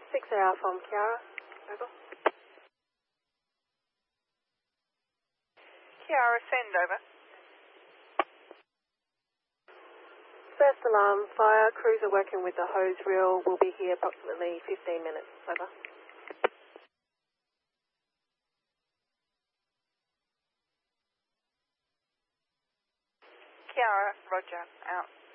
6 hour from Kiara. Over. Kiara, send over. First alarm, fire, crews are working with the hose reel. Will be here approximately 15 minutes. Over. Kiara, roger, out.